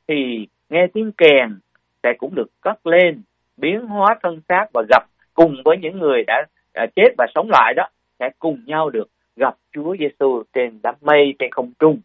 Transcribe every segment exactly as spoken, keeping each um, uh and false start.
thì nghe tiếng kèn sẽ cũng được cất lên, biến hóa thân xác và gặp cùng với những người đã à, chết và sống lại đó, sẽ cùng nhau được gặp Chúa Giêsu trên đám mây trên không trung.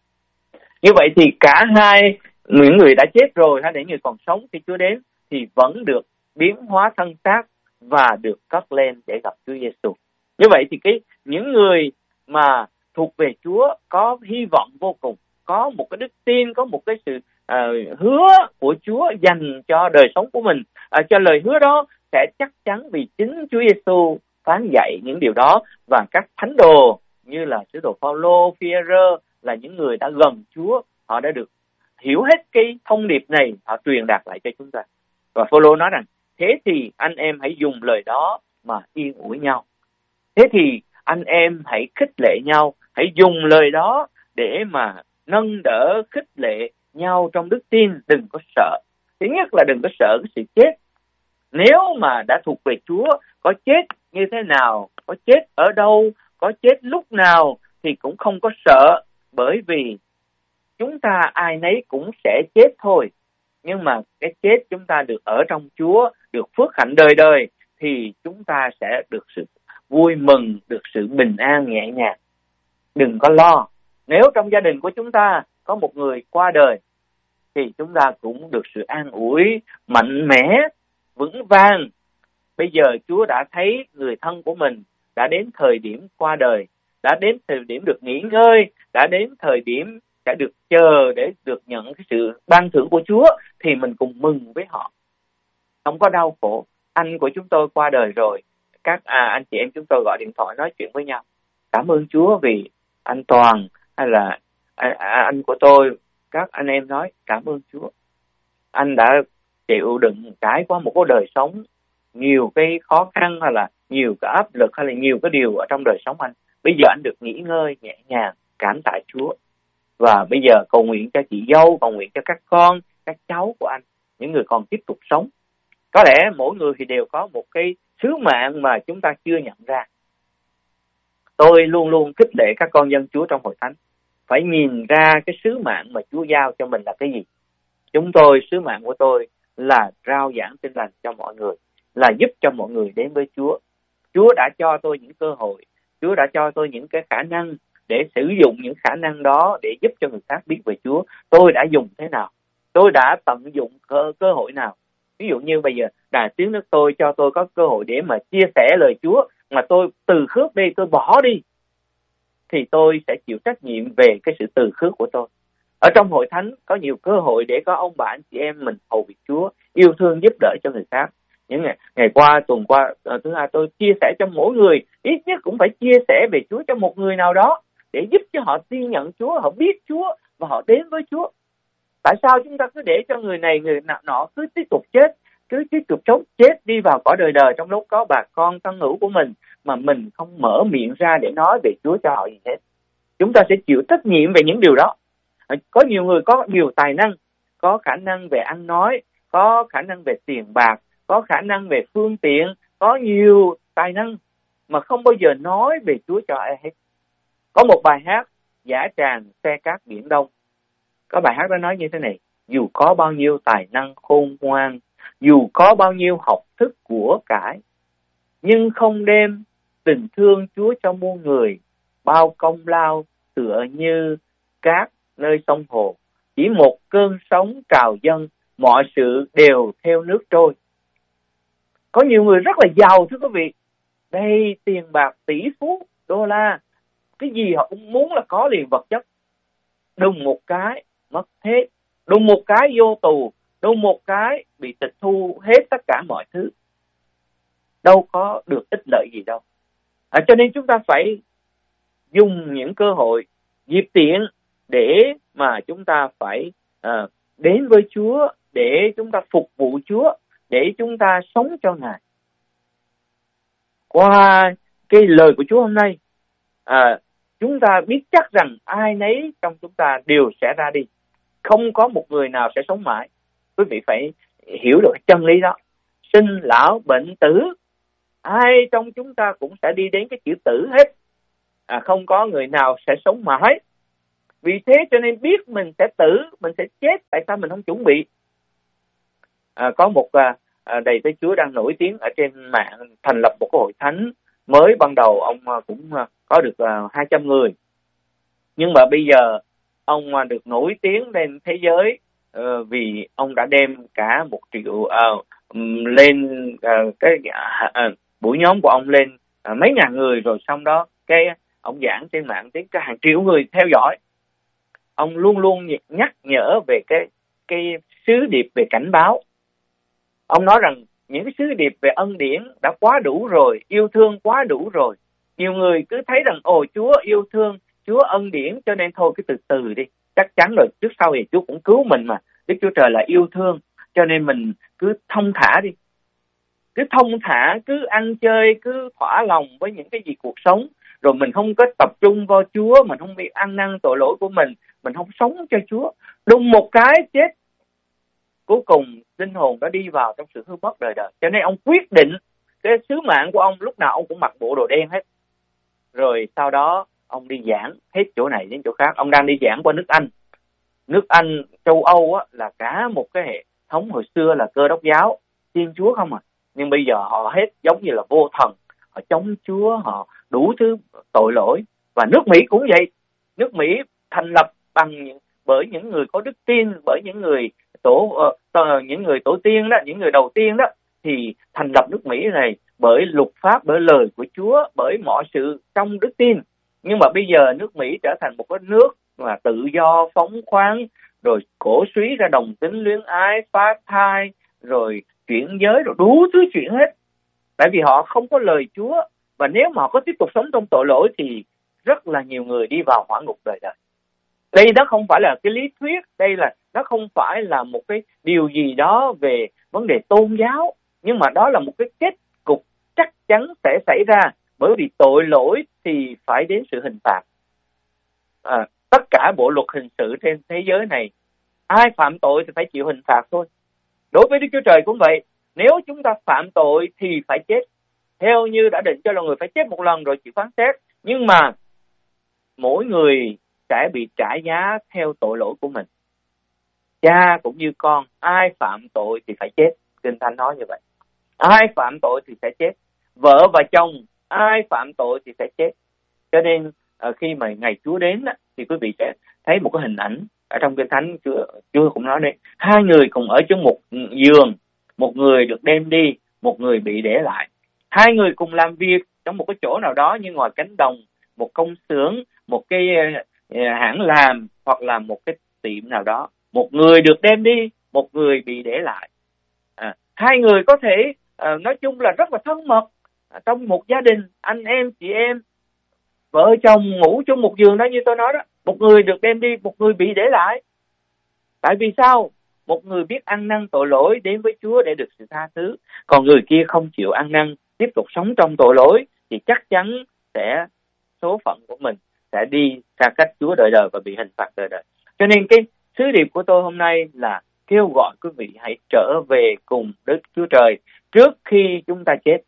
Như vậy thì cả hai, những người đã chết rồi hay những người còn sống khi Chúa đến, thì vẫn được biến hóa thân xác và được cất lên để gặp Chúa Giêsu. Như vậy thì cái những người mà thuộc về Chúa có hy vọng vô cùng, có một cái đức tin, có một cái sự uh, hứa của Chúa dành cho đời sống của mình, uh, cho lời hứa đó sẽ chắc chắn vì chính Chúa Giêsu phán dạy những điều đó, và các thánh đồ như là sứ đồ Phaolô, Phi-e-rơ là những người đã gần Chúa, họ đã được hiểu hết cái thông điệp này, họ truyền đạt lại cho chúng ta. Và Phaolô nói rằng thế thì anh em hãy dùng lời đó mà yên ủi nhau. Thế thì anh em hãy khích lệ nhau, hãy dùng lời đó để mà nâng đỡ, khích lệ nhau trong đức tin, đừng có sợ. Thứ nhất là đừng có sợ cái sự chết. Nếu mà đã thuộc về Chúa, có chết như thế nào, có chết ở đâu, có chết lúc nào thì cũng không có sợ, bởi vì chúng ta ai nấy cũng sẽ chết thôi. Nhưng mà cái chết chúng ta được ở trong Chúa, được phước hạnh đời đời, thì chúng ta sẽ được sự vui mừng, được sự bình an nhẹ nhàng. Đừng có lo. Nếu trong gia đình của chúng ta có một người qua đời, thì chúng ta cũng được sự an ủi, mạnh mẽ, vững vàng. Bây giờ Chúa đã thấy người thân của mình đã đến thời điểm qua đời, đã đến thời điểm được nghỉ ngơi, đã đến thời điểm sẽ được chờ để được nhận cái sự ban thưởng của Chúa, thì mình cùng mừng với họ. Không có đau khổ. Anh của chúng tôi qua đời rồi, các à, anh chị em chúng tôi gọi điện thoại nói chuyện với nhau. Cảm ơn Chúa vì anh Toàn hay là à, à, anh của tôi, các anh em nói cảm ơn Chúa. Anh đã chịu đựng trải qua một cái đời sống nhiều cái khó khăn, hay là nhiều cái áp lực, hay là nhiều cái điều ở trong đời sống anh. Bây giờ anh được nghỉ ngơi nhẹ nhàng, cảm tạ Chúa. Và bây giờ cầu nguyện cho chị dâu, cầu nguyện cho các con, các cháu của anh, những người còn tiếp tục sống. Có lẽ mỗi người thì đều có một cái sứ mạng mà chúng ta chưa nhận ra. Tôi luôn luôn khích lệ các con dân Chúa trong hội thánh phải nhìn ra cái sứ mạng mà Chúa giao cho mình là cái gì. Chúng tôi, sứ mạng của tôi là rao giảng tin lành cho mọi người, là giúp cho mọi người đến với Chúa. Chúa đã cho tôi những cơ hội, Chúa đã cho tôi những cái khả năng để sử dụng những khả năng đó để giúp cho người khác biết về Chúa. Tôi đã dùng thế nào? Tôi đã tận dụng cơ, cơ hội nào? Ví dụ như bây giờ Đài Tiếng Nước Tôi cho tôi có cơ hội để mà chia sẻ lời Chúa, mà tôi từ khước đi, tôi bỏ đi, thì tôi sẽ chịu trách nhiệm về cái sự từ khước của tôi. Ở trong hội thánh có nhiều cơ hội để có ông bà anh chị em mình hầu việc Chúa, yêu thương giúp đỡ cho người khác. Những ngày, ngày qua, tuần qua, thứ hai tôi chia sẻ cho mỗi người, ít nhất cũng phải chia sẻ về Chúa cho một người nào đó, để giúp cho họ tin nhận Chúa, họ biết Chúa và họ đến với Chúa. Tại sao chúng ta cứ để cho người này người nọ cứ tiếp tục chết, cứ tiếp tục sống chết đi vào cõi đời đời, trong lúc có bà con thân hữu của mình mà mình không mở miệng ra để nói về Chúa cho họ gì hết? Chúng ta sẽ chịu trách nhiệm về những điều đó. Có nhiều người có nhiều tài năng, có khả năng về ăn nói, có khả năng về tiền bạc, có khả năng về phương tiện, có nhiều tài năng mà không bao giờ nói về Chúa cho ai hết. Có một bài hát Dã tràng xe cát biển Đông. Có bài hát đó nói như thế này: dù có bao nhiêu tài năng khôn ngoan, dù có bao nhiêu học thức của cải, nhưng không đem tình thương Chúa cho muôn người, bao công lao tựa như cát nơi sông hồ. Chỉ một cơn sóng trào dâng, mọi sự đều theo nước trôi. Có nhiều người rất là giàu, thưa quý vị, đầy tiền bạc, tỷ phú, đô la, cái gì họ cũng muốn là có liền vật chất. Đùng một cái mất hết, đùng một cái vô tù, đùng một cái bị tịch thu hết tất cả mọi thứ. Đâu có được ích lợi gì đâu. À, cho nên chúng ta phải dùng những cơ hội, dịp tiện để mà chúng ta phải à, đến với Chúa, để chúng ta phục vụ Chúa, để chúng ta sống cho Ngài. Qua cái lời của Chúa hôm nay, à, chúng ta biết chắc rằng ai nấy trong chúng ta đều sẽ ra đi. Không có một người nào sẽ sống mãi. Quý vị phải hiểu được chân lý đó. Sinh, lão, bệnh, tử, ai trong chúng ta cũng sẽ đi đến cái chữ tử hết. À, không có người nào sẽ sống mãi. Vì thế cho nên biết mình sẽ tử, mình sẽ chết, tại sao mình không chuẩn bị? À, có một à, à, đầy tớ Chúa đang nổi tiếng ở trên mạng, thành lập một cái hội thánh mới. Ban đầu ông à, cũng à, có được à, hai trăm người, nhưng mà bây giờ ông à, được nổi tiếng lên thế giới à, vì ông đã đem cả một triệu à, lên à, cái à, à, buổi nhóm của ông lên à, mấy ngàn người rồi. Xong đó cái ông giảng trên mạng đến cả hàng triệu người theo dõi. Ông luôn luôn nhắc nhở về cái cái sứ điệp về cảnh báo. Ông nói rằng những cái sứ điệp về ân điển đã quá đủ rồi, yêu thương quá đủ rồi. Nhiều người cứ thấy rằng ồ Chúa yêu thương, Chúa ân điển, cho nên thôi cứ từ từ đi, chắc chắn rồi trước sau thì Chúa cũng cứu mình mà. Đức Chúa Trời là yêu thương, cho nên mình cứ thông thả đi, cứ thông thả, cứ ăn chơi, cứ thỏa lòng với những cái gì cuộc sống. Rồi mình không có tập trung vào Chúa, mình không biết ăn năn tội lỗi của mình, mình không sống cho Chúa. Đùng một cái chết, cuối cùng linh hồn đã đi vào trong sự hư mất đời đời. Cho nên ông quyết định cái sứ mạng của ông, lúc nào ông cũng mặc bộ đồ đen hết. Rồi sau đó ông đi giảng hết chỗ này đến chỗ khác. Ông đang đi giảng qua nước Anh. Nước Anh, châu Âu á, là cả một cái hệ thống hồi xưa là Cơ Đốc giáo, tin Chúa không à. Nhưng bây giờ họ hết giống như là vô thần, họ chống Chúa, họ đủ thứ tội lỗi. Và nước Mỹ cũng vậy. Nước Mỹ thành lập bằng những, bởi những người có đức tin, bởi những người tổ uh, những người tổ tiên đó, những người đầu tiên đó, thì thành lập nước Mỹ này bởi luật pháp, bởi lời của Chúa, bởi mọi sự trong đức tin. Nhưng mà bây giờ nước Mỹ trở thành một cái nước mà tự do, phóng khoáng, rồi cổ suý ra đồng tính luyến ái, phá thai, rồi chuyển giới, rồi đủ thứ chuyện hết. Tại vì họ không có lời Chúa. Và nếu mà họ có tiếp tục sống trong tội lỗi thì rất là nhiều người đi vào hỏa ngục đời đời. Đây đó không phải là cái lý thuyết, đây là nó không phải là một cái điều gì đó về vấn đề tôn giáo, nhưng mà đó là một cái kết cục chắc chắn sẽ xảy ra. Bởi vì tội lỗi thì phải đến sự hình phạt. À, tất cả bộ luật hình sự trên thế giới này, ai phạm tội thì phải chịu hình phạt thôi. Đối với Đức Chúa Trời cũng vậy. Nếu chúng ta phạm tội thì phải chết, theo như đã định cho là người phải chết một lần rồi chịu phán xét. Nhưng mà mỗi người sẽ bị trả giá theo tội lỗi của mình. Cha cũng như con, ai phạm tội thì phải chết. Kinh Thánh nói như vậy. Ai phạm tội thì sẽ chết. Vợ và chồng, ai phạm tội thì sẽ chết. Cho nên khi mà ngày Chúa đến thì quý vị sẽ thấy một cái hình ảnh ở trong Kinh Thánh. Chúa, Chúa cũng nói đấy, hai người cùng ở trong một giường, một người được đem đi, một người bị để lại. Hai người cùng làm việc trong một cái chỗ nào đó như ngoài cánh đồng, một công xưởng, một cái hãng làm, hoặc là một cái tiệm nào đó. Một người được đem đi, một người bị để lại. À, hai người có thể à, nói chung là rất là thân mật à, trong một gia đình, anh em, chị em, vợ chồng ngủ chung một giường đó như tôi nói đó. Một người được đem đi, một người bị để lại. Tại vì sao? Một người biết ăn năn tội lỗi đến với Chúa để được sự tha thứ, còn người kia không chịu ăn năn, tiếp tục sống trong tội lỗi, thì chắc chắn sẽ số phận của mình sẽ đi xa cách Chúa đời đời và bị hình phạt đời đời. Cho nên cái sứ điệp của tôi hôm nay là kêu gọi quý vị hãy trở về cùng Đức Chúa Trời trước khi chúng ta chết.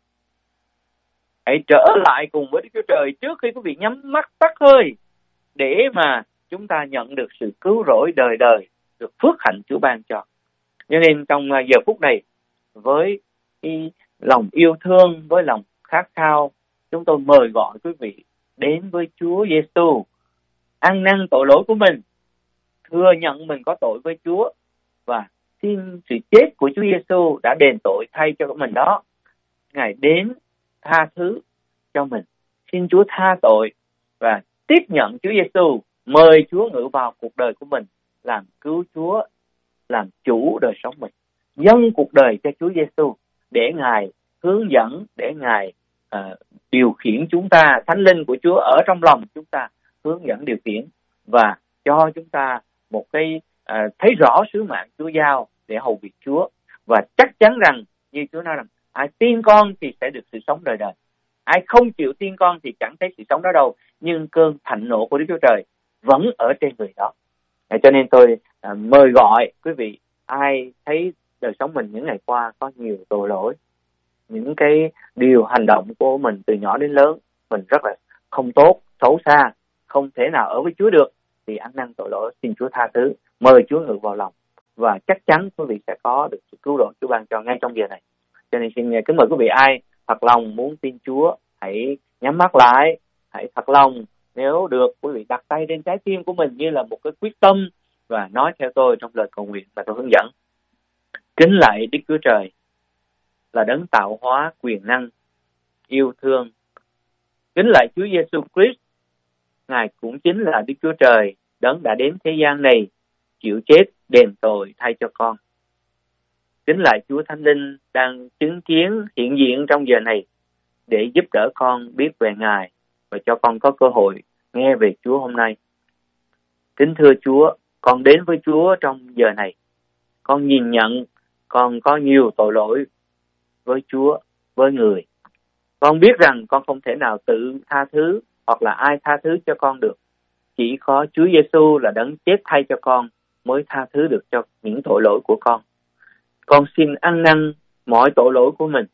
Hãy trở lại cùng với Đức Chúa Trời trước khi quý vị nhắm mắt tắt hơi, để mà chúng ta nhận được sự cứu rỗi đời đời, được phước hạnh Chúa ban cho. Cho nên trong giờ phút này, với cái lòng yêu thương, với lòng khát khao, chúng tôi mời gọi quý vị đến với Chúa Giêsu, ăn năn tội lỗi của mình, thừa nhận mình có tội với Chúa và xin sự chết của Chúa Giêsu đã đền tội thay cho mình đó. Ngài đến tha thứ cho mình, xin Chúa tha tội và tiếp nhận Chúa Giêsu, mời Chúa ngự vào cuộc đời của mình, làm cứu Chúa, làm chủ đời sống mình, dâng cuộc đời cho Chúa Giêsu để Ngài hướng dẫn, để Ngài uh, điều khiển chúng ta. Thánh linh của Chúa ở trong lòng chúng ta, hướng dẫn điều khiển và cho chúng ta một cái uh, thấy rõ sứ mạng Chúa giao để hầu việc Chúa. Và chắc chắn rằng như Chúa nói rằng ai tin con thì sẽ được sự sống đời đời, ai không chịu tin con thì chẳng thấy sự sống đó đâu, nhưng cơn thạnh nộ của Đức Chúa Trời vẫn ở trên người đó. Cho nên tôi à, mời gọi quý vị, ai thấy đời sống mình những ngày qua có nhiều tội lỗi, những cái điều hành động của mình từ nhỏ đến lớn mình rất là không tốt, xấu xa, không thể nào ở với Chúa được, thì ăn năn tội lỗi, xin Chúa tha thứ, mời Chúa ngự vào lòng, và chắc chắn quý vị sẽ có được sự cứu độ Chúa ban cho ngay trong giờ này. Cho nên xin kính mời quý vị ai thật lòng muốn tin Chúa, hãy nhắm mắt lại, hãy thật lòng, nếu được quý vị đặt tay trên trái tim của mình như là một cái quyết tâm và nói theo tôi trong lời cầu nguyện mà tôi hướng dẫn. Kính lạy Đức Chúa Trời, là đấng tạo hóa quyền năng, yêu thương. Kính lạy Chúa Giêsu Christ, Ngài cũng chính là Đức Chúa Trời, đấng đã đến thế gian này chịu chết đền tội thay cho con. Kính lạy Chúa Thánh Linh đang chứng kiến hiện diện trong giờ này để giúp đỡ con biết về Ngài và cho con có cơ hội nghe về Chúa hôm nay. Kính thưa Chúa, con đến với Chúa trong giờ này. Con nhìn nhận con có nhiều tội lỗi với Chúa, với người. Con biết rằng con không thể nào tự tha thứ hoặc là ai tha thứ cho con được. Chỉ có Chúa Giêsu là đấng chết thay cho con mới tha thứ được cho những tội lỗi của con. Con xin ăn năn mọi tội lỗi của mình.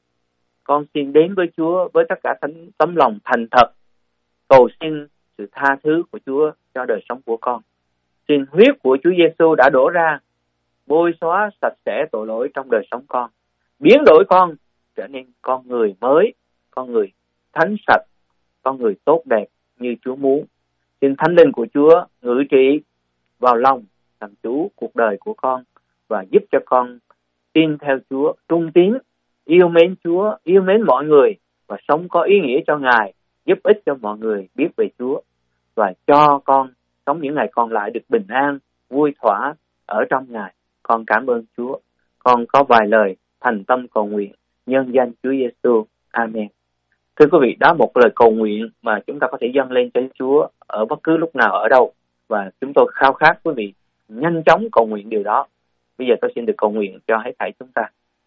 Con xin đến với Chúa với tất cả tấm, tấm lòng thành thật, cầu xin sự tha thứ của Chúa cho đời sống của con. Xin huyết của Chúa Giêsu đã đổ ra, bôi xóa sạch sẽ tội lỗi trong đời sống con, biến đổi con trở nên con người mới, con người thánh sạch, con người tốt đẹp như Chúa muốn. Xin Thánh Linh của Chúa ngự trị vào lòng, làm chủ cuộc đời của con và giúp cho con tin theo Chúa, trung tín, yêu mến Chúa, yêu mến mọi người và sống có ý nghĩa cho Ngài, giúp ích cho mọi người biết về Chúa và cho con sống những ngày còn lại được bình an, vui thỏa ở trong Ngài. Con cảm ơn Chúa. Con có vài lời thành tâm cầu nguyện nhân danh Chúa Giêsu. Amen. Thưa quý vị, đó một lời cầu nguyện mà chúng ta có thể dâng lên cho Chúa ở bất cứ lúc nào, ở đâu, và chúng tôi khao khát quý vị nhanh chóng cầu nguyện điều đó. Bây giờ tôi xin được cầu nguyện cho hết thảy chúng ta.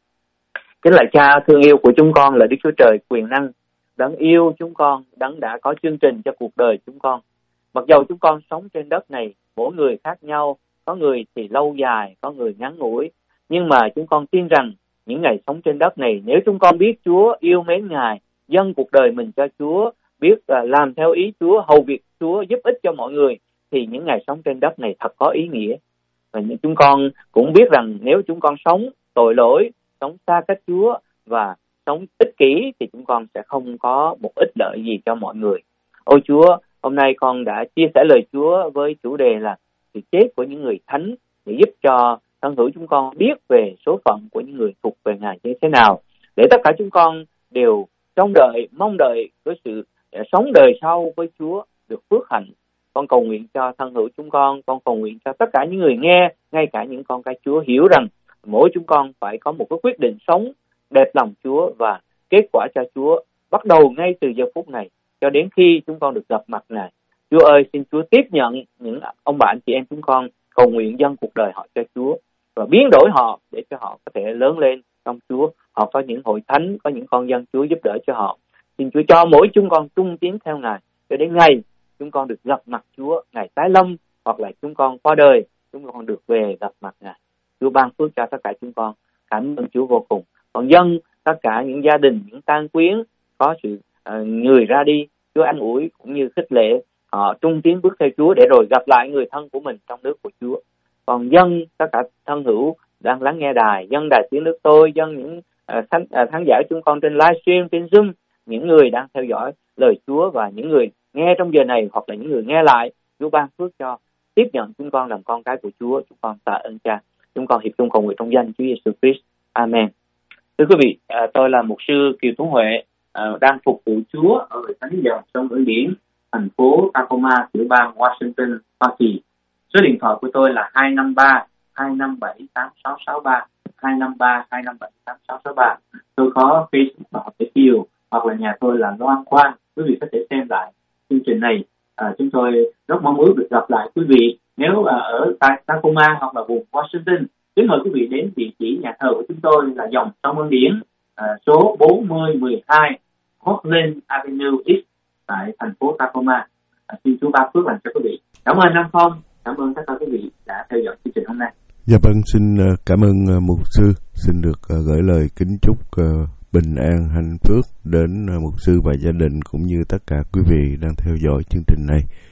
Kính lạy Cha thương yêu của chúng con là Đức Chúa Trời quyền năng, đấng yêu chúng con, đấng đã có chương trình cho cuộc đời chúng con. Mặc dầu chúng con sống trên đất này, mỗi người khác nhau, có người thì lâu dài, có người ngắn ngủi, nhưng mà chúng con tin rằng những ngày sống trên đất này, nếu chúng con biết Chúa, yêu mến Ngài, dâng cuộc đời mình cho Chúa, biết uh, làm theo ý Chúa, hầu việc Chúa, giúp ích cho mọi người, thì những ngày sống trên đất này thật có ý nghĩa. Và chúng con cũng biết rằng nếu chúng con sống tội lỗi, sống xa cách Chúa và sống ích kỷ thì chúng con sẽ không có một ích lợi gì cho mọi người. Ôi Chúa, hôm nay con đã chia sẻ lời Chúa với chủ đề là sự chết của những người thánh, để giúp cho thân hữu chúng con biết về số phận của những người thuộc về Ngài như thế nào, để tất cả chúng con đều trông đợi, mong đợi với sự sống đời sau với Chúa được phước hạnh. Con cầu nguyện cho thân hữu chúng con, con cầu nguyện cho tất cả những người nghe, ngay cả những con cái Chúa, hiểu rằng mỗi chúng con phải có một cái quyết định sống đẹp lòng Chúa và kết quả cho Chúa, bắt đầu ngay từ giờ phút này cho đến khi chúng con được gặp mặt Ngài. Chúa ơi, xin Chúa tiếp nhận những ông bạn chị em chúng con, cầu nguyện dâng cuộc đời họ cho Chúa và biến đổi họ để cho họ có thể lớn lên trong Chúa. Họ có những hội thánh, có những con dân Chúa giúp đỡ cho họ. Xin Chúa cho mỗi chúng con trung tín theo Ngài cho đến ngày chúng con được gặp mặt Chúa, ngày tái lâm, hoặc là chúng con qua đời, chúng con được về gặp mặt Ngài. Chúa ban phước cho tất cả chúng con. Cảm ơn Chúa vô cùng. Còn dân tất cả những gia đình, những tang quyến có sự uh, người ra đi, Chúa an ủi cũng như khích lệ họ trung tín bước theo Chúa để rồi gặp lại người thân của mình trong nước của Chúa. Còn dân tất cả thân hữu đang lắng nghe đài, dân đài tiếng nước tôi, dân những uh, khán, uh, khán giả chúng con trên livestream, trên Zoom, những người đang theo dõi lời Chúa và những người nghe trong giờ này hoặc là những người nghe lại, Chúa ban phước cho tiếp nhận chúng con làm con cái của Chúa. Chúng con tạ ơn Cha. Chúng con hiệp chung cầu nguyện trong danh Chúa Giêsu Christ. Amen. Thưa quý vị, à, tôi là mục sư Kiều Tuấn Huệ, à, đang phục vụ Chúa ở thánh dòng sông Bãi Biển, thành phố Tacoma, tiểu bang Washington, Hoa Kỳ. Số điện thoại của tôi là hai năm ba hai năm bảy tám sáu sáu ba, hai năm ba hai năm bảy tám sáu sáu ba. Tôi có Facebook và học để Kiều, hoặc là nhà tôi là Loan Quang. Quý vị có thể xem lại chương trình này. À, chúng tôi rất mong ước được gặp lại quý vị nếu là ở tại Tacoma hoặc là vùng Washington. Kính mời quý vị đến địa chỉ nhà thờ của chúng tôi là dòng sông Bãi Biển, à, số bốn mươi mười hai Portland Avenue East tại thành phố Tacoma. À, xin Chúa ban phước lành cho quý vị. Cảm ơn Nam Phong, cảm ơn tất cả quý vị đã theo dõi chương trình hôm nay. Dạ vâng, xin cảm ơn mục sư, xin được gửi lời kính chúc bình an, hạnh phúc đến mục sư và gia đình cũng như tất cả quý vị đang theo dõi chương trình này.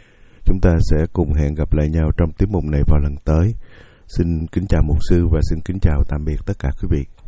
Chúng ta sẽ cùng hẹn gặp lại nhau trong tiết mục này vào lần tới. Xin kính chào mục sư và xin kính chào tạm biệt tất cả quý vị.